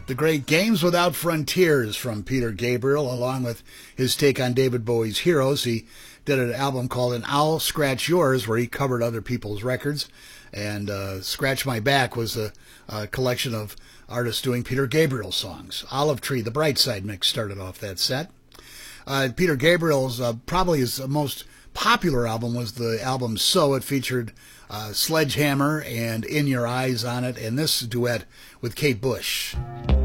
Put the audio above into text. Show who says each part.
Speaker 1: The great Games Without Frontiers from Peter Gabriel, along with his take on David Bowie's Heroes. He did an album called An Owl Scratch Yours, where he covered other people's records. And Scratch My Back was a collection of artists doing Peter Gabriel songs. Olive Tree, the Bright Side mix, started off that set. Peter Gabriel's probably his most popular album was the album So. It featured Sledgehammer and In Your Eyes on it, and this duet with Kate Bush.